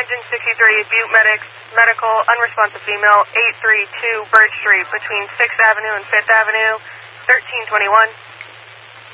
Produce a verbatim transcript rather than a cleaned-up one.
Engine sixty-three, Butte Medics, medical, unresponsive female, eight three two Birch Street, between sixth Avenue and fifth Avenue, thirteen twenty-one.